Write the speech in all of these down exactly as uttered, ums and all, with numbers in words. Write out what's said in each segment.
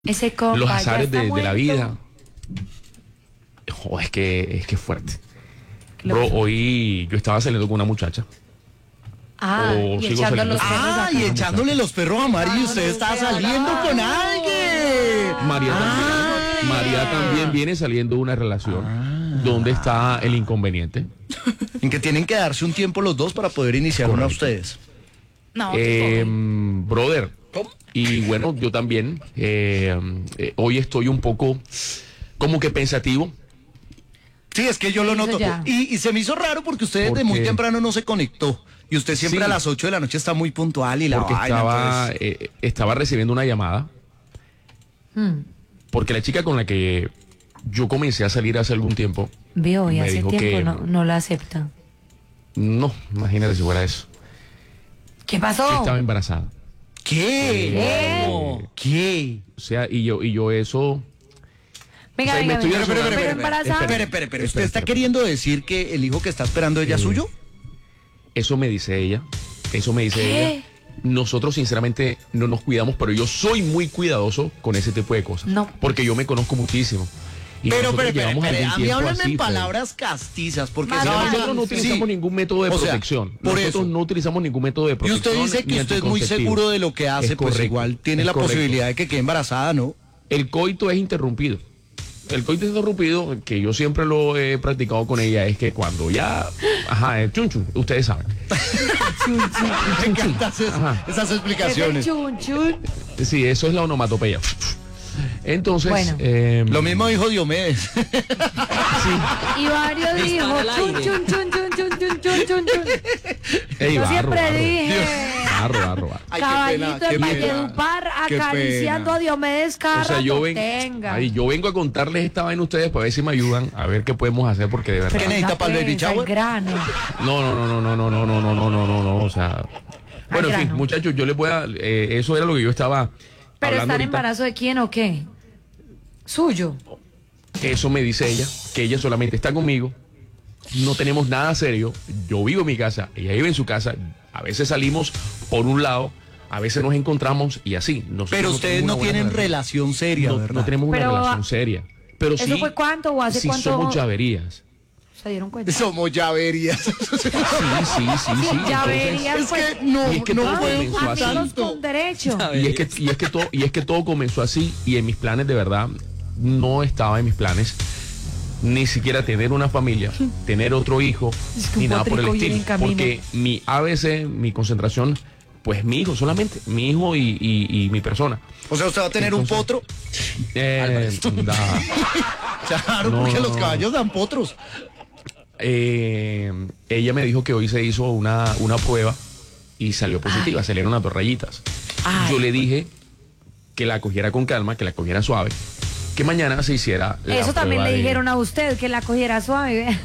Ese compa los ya azares está de, de la muerto. vida. Joder, es que es que es fuerte. Lo Bro, que- hoy yo estaba saliendo con una muchacha. Ah, o y sigo echando saliendo los con- perros Ah, acá. y echándole los perros a Mari y usted está saliendo con alguien. María Ah. también, María también viene saliendo de una relación. ¿Dónde está el inconveniente? En que tienen que darse un tiempo los dos para poder iniciar una Correcto. ustedes. No, Eh, qué brother, y bueno, yo también eh, eh, hoy estoy un poco como que pensativo. Sí, es que yo lo Eso noto. ya. Y, y se me hizo raro porque usted desde Porque- muy temprano no se conectó. Y usted siempre Sí. a las ocho de la noche está muy puntual y la Porque vaina. estaba, entonces- eh, estaba recibiendo una llamada. Hmm. Porque la chica con la que yo comencé a salir hace algún tiempo, Vio, y me hace dijo tiempo que- no, no la acepta. no, imagínate si fuera eso, ¿Qué que pasó? estaba embarazada. ¿Qué? ¿Qué? No. ¿Qué? O sea, y yo, y yo eso, Venga, o sea, me venga, estoy venga. asomando. Pero Espere, embarazada. Espere, espere, espere. ¿Usted Espere, está espere. queriendo decir que el hijo que está esperando ella es Eh, suyo? eso me dice ella, eso me dice ¿Qué? ella. Nosotros sinceramente no nos cuidamos, pero yo soy muy cuidadoso con ese tipo de cosas. No. Porque yo me conozco muchísimo. Y Pero, nosotros pero, pero, llevamos pero, algún a mí tiempo háblame así, en Freddy. palabras castizas, porque Más si Pero Ah, nosotros no sí. utilizamos ningún método de O sea, protección. por nosotros eso. no utilizamos ningún método de Y protección. usted dice que ni usted es muy anticonceptivo. seguro de lo que hace, Es pues correcto, igual tiene es la correcto. posibilidad de que quede embarazada, ¿no? El coito es interrumpido. El coito interrumpido, que yo siempre lo he practicado con ella, es que cuando ya... Ajá, el chun chun, ustedes saben. Me encantan esas, Ajá. esas Es el explicaciones. chun, chun. Sí, eso es la onomatopeya. Entonces, Bueno. eh, Lo mismo dijo Diomedes. Y varios dijo chun, chun, chun, chun, chun, chun, chun, chun, chun. ey, Yo barro, siempre barro. dije. Barro, barro, barro. Ay, qué pena, Caballito qué de pena. Valledupar Qué acariciando pena. a Diomedes cada O sea, rato yo, ven- tenga. ay, yo vengo a contarles esta vaina a ustedes para ver si me ayudan a ver qué podemos hacer, porque de verdad... ¿Qué necesita Anda, para el baby pues, al shower? grano. No, no, no, no, no, no, no, no, no, no, no, no, o sea... Bueno, en fin, grano. muchachos, yo les voy a... eh, eso era lo que yo estaba ¿Pero hablando está en ahorita. embarazo de quién o qué? Suyo. Eso me dice ella, que ella solamente está conmigo, no tenemos nada serio, yo vivo en mi casa, ella vive en su casa, a veces salimos por un lado, a veces nos encontramos y así. Nosotros Pero no ustedes tenemos no una buena tienen relación seria, no, ¿verdad? no tenemos una Pero, relación ah, seria. Pero ¿eso sí, fue cuánto o hace sí cuánto? somos llaverías. ¿Se dieron cuenta? Somos llaverías. Sí, sí, sí, sí. Ya entonces- verías, Es pues, que no, Y es que no todo puedo comenzó con así. amigos tanto. con derecho. Y es que, y es que todo, y es que todo comenzó así, y en mis planes de verdad no estaba en mis planes ni siquiera tener una familia, tener otro hijo, Es que un ni nada por el potrico viene estilo. en camino. Porque mi A B C, mi concentración, pues mi hijo solamente, mi hijo y, y- y mi persona. O sea, usted va a tener un Entonces- potro. Eh, da- Claro, No, porque no, los no. caballos dan potros. eh, ella me dijo que hoy se hizo una, una prueba y salió positiva, salieron unas dos rayitas. Ay. Yo le dije que la cogiera con calma, que la cogiera suave, que mañana se hiciera la Eso también prueba le de- dijeron a usted, que la cogiera suave. vea.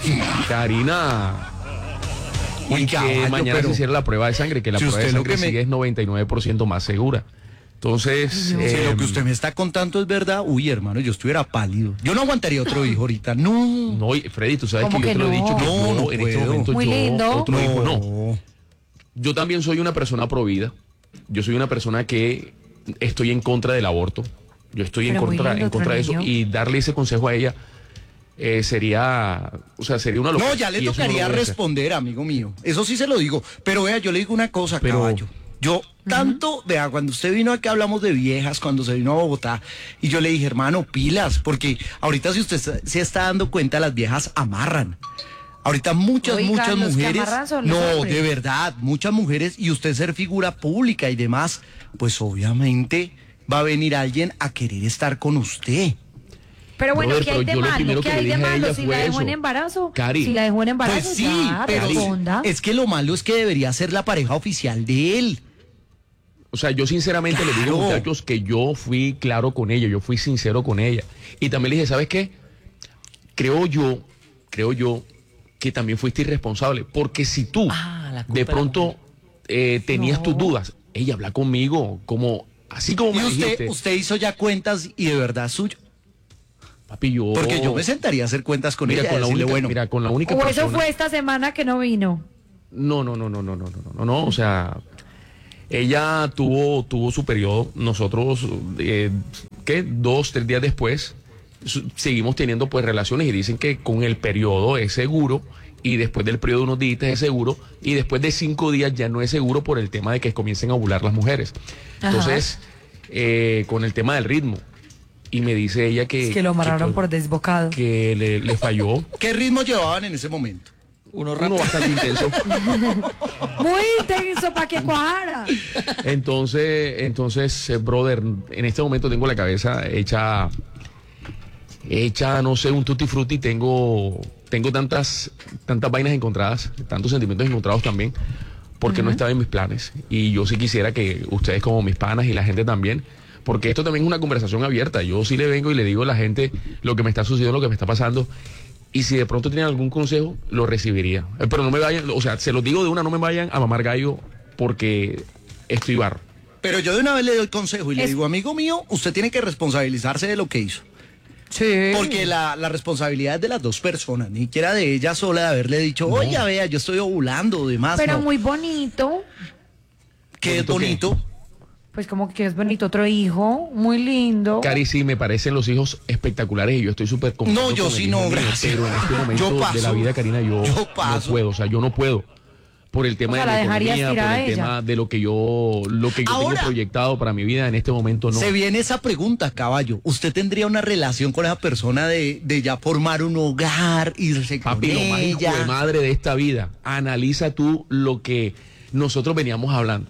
Karina. Uy, Y que caballo, mañana pero- se hiciera la prueba de sangre, que la Si prueba de usted lo sangre que me- sigue es noventa y nueve por ciento más segura. Entonces, Si eh, lo que usted me está contando es verdad, uy, hermano, yo estuviera pálido. Yo no aguantaría otro hijo ahorita. No. no, y Freddy, tú sabes que ¿Cómo yo que te lo he no? dicho, que No, yo no en este puedo. momento Muy yo lindo. otro hijo no. Yo también soy una persona provida. Yo soy una persona que estoy en contra del aborto. Yo estoy en Pero muy contra, lindo en contra de eso. otro niño. Y darle ese consejo a ella eh, sería, o sea, sería una locura. No, ya le Y eso no lo tocaría voy a hacer. responder, amigo mío. Eso sí se lo digo. Pero vea, yo le digo una cosa, Pero- caballo. Yo, tanto, vea, cuando usted vino aquí hablamos de viejas, cuando se vino a Bogotá, y yo le dije, hermano, pilas, porque ahorita si usted se- se está dando cuenta, las viejas amarran. Ahorita muchas, Oiga, muchas los que mujeres, amarran son los no, hombres. de verdad, muchas mujeres, y usted ser figura pública y demás, pues obviamente va a venir alguien a querer estar con usted. Pero bueno, Brother, ¿qué hay pero de yo lo malo? primero ¿Qué que le hay de dije a malo? ella Si fue la dejó en eso. embarazo. Cari. Si la dejó en embarazo, Pues sí, ya, pero responda. es que lo malo es que debería ser la pareja oficial de él. O sea, yo sinceramente le digo, Claro. muchachos, que yo fui claro con ella, yo fui sincero con ella. Y también le dije, ¿sabes qué? Creo yo, creo yo, que también fuiste irresponsable. Porque si tú Ah, la culpa de de la pronto eh, tenías No. tus dudas, ella habla conmigo, como, así como Y me usted, dijiste. usted hizo ya cuentas y de verdad es suyo. Papi, yo... Porque yo me sentaría a hacer cuentas con mira, ella y con la decirle, única, bueno, mira, con la única O eso persona- fue esta semana que no vino. No, no, no, no, no, no, no, no, no, o sea, Ella tuvo, tuvo su periodo, nosotros, eh, ¿qué? Dos, tres días después, su- seguimos teniendo pues relaciones y dicen que con el periodo es seguro y después del periodo de unos días es seguro y después de cinco días ya no es seguro por el tema de que comiencen a ovular las mujeres. Entonces, eh, con el tema del ritmo. Y me dice ella que... Es que lo amarraron que- por desbocado. que le, le falló. ¿Qué ritmo llevaban en ese momento? Uno, uno bastante intenso. Muy intenso para que cuajara. Entonces, entonces, eh, brother, en este momento tengo la cabeza hecha, hecha, no sé, un tutti frutti. Tengo, tengo tantas, tantas vainas encontradas, tantos sentimientos encontrados también, porque no estaba en mis planes. Y yo sí quisiera que ustedes como mis panas y la gente también, porque esto también es una conversación abierta. Yo sí le vengo y le digo a la gente lo que me está sucediendo, lo que me está pasando. Y si de pronto tienen algún consejo, lo recibiría. Eh, Pero no me vayan, o sea, se los digo de una, no me vayan a mamar gallo porque estoy barro. Pero yo de una vez le doy consejo y le Es- digo, amigo mío, usted tiene que responsabilizarse de lo que hizo. Sí. Porque la, la responsabilidad es de las dos personas, ni siquiera de ella sola de haberle dicho, oye, vea, yo estoy ovulando, demás. Pero no. muy bonito. Que es ¿Bonito qué? bonito. Pues como que es bonito otro hijo, muy lindo. Cari, sí, me parecen los hijos espectaculares y yo estoy súper contento No, yo con el sí hijo no, mío, gracias. Pero en este momento Yo de paso. la vida, Karina, yo, Yo no paso. puedo, o sea, yo no puedo. Por el tema O sea, de la la dejarías economía, por tirada el a ella. tema de lo que yo, lo que yo Ahora- tengo proyectado para mi vida en este momento, no. Se viene esa pregunta, caballo. ¿Usted tendría una relación con esa persona de, de ya formar un hogar, irse con Papi, lo más hijo ella? de madre de esta vida, analiza tú lo que nosotros veníamos hablando.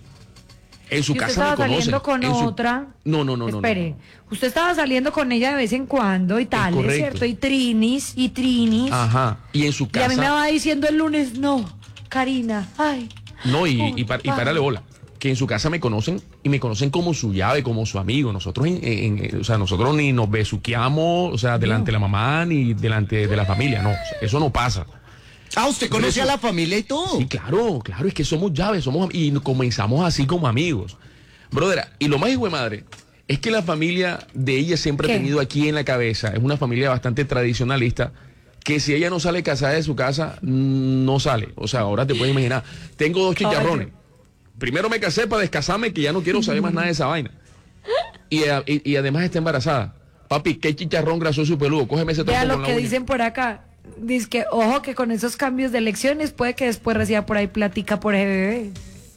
En su Y usted casa estaba me conocen. saliendo con en su- otra. No, no, no, no. Espere, no, no. usted estaba saliendo con ella de vez en cuando y tal, ¿es correcto. cierto? Y trinis, y trinis. Ajá. Y en su Y a mí me casa. va diciendo el lunes, no, Karina, ay. No, y, Uy, y, par- y ay. párale bola. Que en su casa me conocen y me conocen como su llave, como su amigo. Nosotros, en- en- en- o sea, nosotros ni nos besuqueamos, o sea, delante de la mamá ni delante de la familia. No, o sea, eso no pasa. Ah, usted conoce Eso- a la familia y todo. Sí, claro, claro, es que somos llaves, somos am- y comenzamos así como amigos. Brother, y lo más hijo de madre es que la familia de ella siempre ¿Qué? ha tenido aquí en la cabeza, es una familia bastante tradicionalista, que si ella no sale casada de su casa, mm, no sale. O sea, ahora te puedes imaginar, tengo dos chicharrones. Primero me casé para descasarme, que ya no quiero saber más nada de esa vaina. Y, a- y- y además está embarazada. Papi, qué chicharrón grasoso y peludo, cógeme ese Vea trompo lo con la que uña. dicen por acá. Dice que, ojo, que con esos cambios de elecciones puede que después reciba por ahí plática por ese bebé.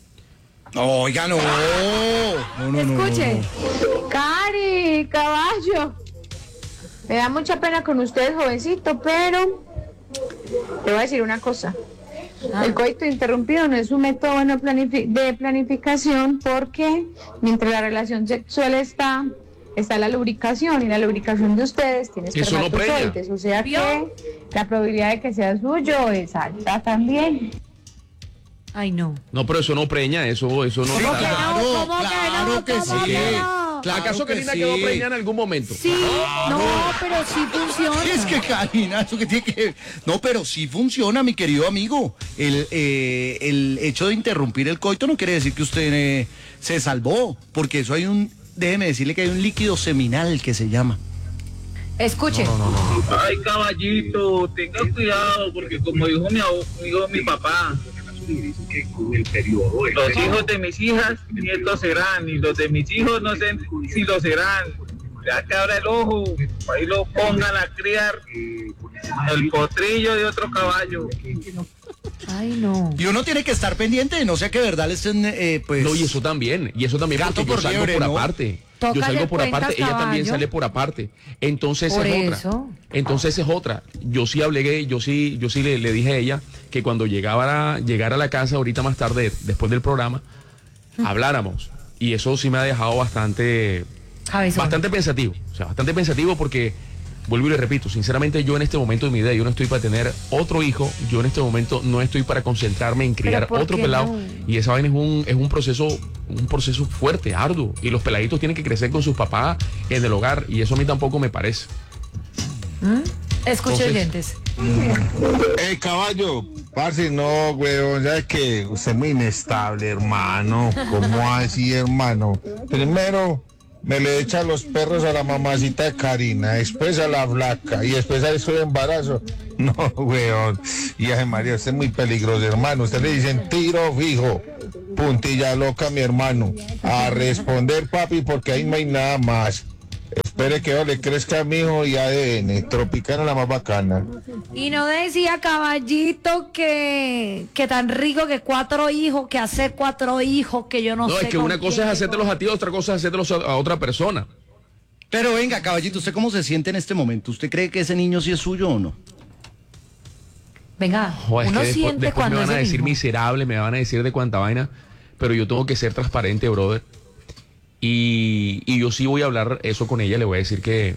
Oiga, no. No, no, no, no, Escuche. no. Cari, caballo. Me da mucha pena con usted, jovencito, pero te voy a decir una cosa. El coito interrumpido no es un método bueno planifi- de planificación porque mientras la relación sexual está, está la lubricación y la lubricación de ustedes tiene Eso no preña. espermatozoides, o sea ¿Vio? que la probabilidad de que sea suyo es alta también. Ay, no. No, pero eso no preña, eso, eso no. Sí, está- claro, ¿Cómo que claro no? que ¿Cómo sí. que no? Claro ¿Acaso que Karina sí. quedó preñada en algún momento? Sí, no, pero sí funciona. Es que Karina, eso que tiene que... No, pero sí funciona, mi querido amigo. El, eh, el hecho de interrumpir el coito no quiere decir que usted eh, se salvó, porque eso hay un... Déjeme decirle que hay un líquido seminal que se llama. Escuche. Ay, caballito, tenga cuidado, porque como dijo mi, abu- dijo mi papá, los hijos de mis hijas, nietos serán, y los de mis hijos no sé si lo serán. Ya que abra el ojo, ahí lo pongan a criar el potrillo de otro caballo. Ay, no. Y uno tiene que estar pendiente de no sea que de verdad le estén, eh, pues... No, y eso también, y eso también Gato porque yo por salgo liebre, por ¿no? aparte. Tócale Yo salgo por cuentas, aparte, ella también caballo. sale por aparte. Entonces Por es eso. otra. Entonces es otra. Yo sí hablé, yo sí, yo sí le, le dije a ella que cuando llegaba a, llegara a la casa ahorita más tarde, después del programa, habláramos. Y eso sí me ha dejado bastante, Cabezón. bastante pensativo. O sea, bastante pensativo porque, vuelvo y le repito, sinceramente yo en este momento de mi vida, yo no estoy para tener otro hijo, yo en este momento no estoy para concentrarme en criar ¿por otro qué pelado. no? Y esa vaina es un, es un proceso, un proceso fuerte, arduo. Y los peladitos tienen que crecer con sus papás en el hogar. Y eso a mí tampoco me parece. Escuche, Entonces- oyentes. Eh, caballo, parce, no, weón, ya que usted es muy inestable, hermano. ¿Cómo así, hermano? Primero me le echa los perros a la mamacita de Karina, después a la flaca y después a eso de embarazo. No, weón. Y ay, María, usted es muy peligroso, hermano. Usted le dicen tiro fijo. puntilla loca, mi hermano. A responder, papi, porque ahí no hay nada más. Espere que yo le crezca a mi hijo y A D N. Tropicana la más bacana. Y no decía Caballito que, que tan rico que cuatro hijos, que hacer cuatro hijos, que yo no, No, sé. es que con una cosa quién, es hacértelos a ti, otra cosa es hacértelos a, a otra persona. Pero venga, caballito, ¿usted cómo se siente en este momento? ¿Usted cree que ese niño sí es suyo o no? Venga, Joder, es uno que después, siente después cuando me van a es el decir hijo. miserable, me van a decir de cuánta vaina, pero yo tengo que ser transparente, brother. Y, y yo sí voy a hablar eso con ella, le voy a decir que,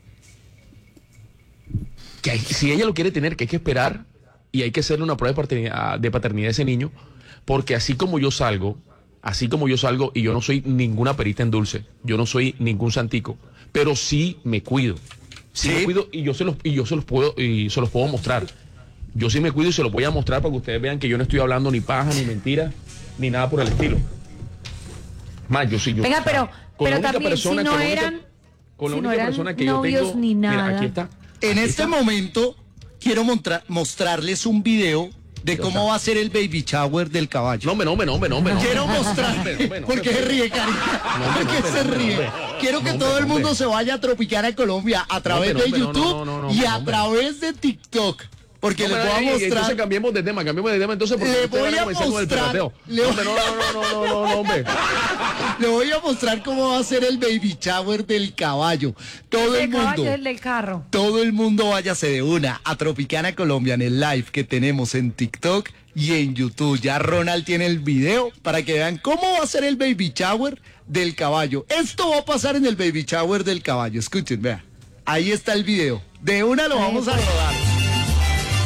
que hay- si ella lo quiere tener, que hay que esperar y hay que hacerle una prueba de paternidad, de paternidad a ese niño, porque así como yo salgo, así como yo salgo, y yo no soy ninguna perita en dulce, yo no soy ningún santico, pero sí me cuido. Sí, Sí. me cuido y yo se los y yo se los puedo y se los puedo mostrar. Yo sí me cuido y se los voy a mostrar para que ustedes vean que yo no estoy hablando ni paja, ni mentira, ni nada por el estilo. Más, yo sí, yo. Venga, o sea, pero- con pero la única también, persona si no que la única- eran- con la si no única eran persona que yo novios tengo. ni Mira, nada. aquí está. En aquí este está. momento quiero montra- mostrarles un video de Ya cómo está. va a ser el baby shower del caballo. No, hombre, no, hombre, no, hombre, no, hombre, no. Quiero No, mostrar. hombre, no, hombre, no, ¿Por qué hombre. se ríe, Cari? No, hombre, ¿Por qué no, se hombre, no, ríe? hombre. Quiero que No, todo hombre, el mundo hombre. se vaya a Tropicana Colombia a través hombre, de no, hombre, YouTube no, no, no, no, y hombre, a hombre. través de TikTok. Porque No, les pero, voy a ey, ey, Entonces mostrar. cambiemos de tema, cambiemos de tema entonces porque Le ustedes voy van a comenzar con el mostrar- pegateo. le No, voy- hombre, no, no, no, no, no, no, no, hombre. Le voy a mostrar cómo va a ser el baby shower del caballo. Todo el El caballo mundo. es el del carro. Todo el mundo váyase de una a Tropicana Colombia en el live que tenemos en TikTok y en YouTube. Ya Ronald tiene el video para que vean cómo va a ser el baby shower del caballo. Esto va a pasar en el baby shower del caballo. Escuchen, vean. Ahí está el video. De una lo vamos a rodar.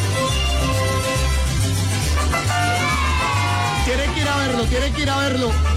Tienen que ir a verlo, tienen que ir a verlo.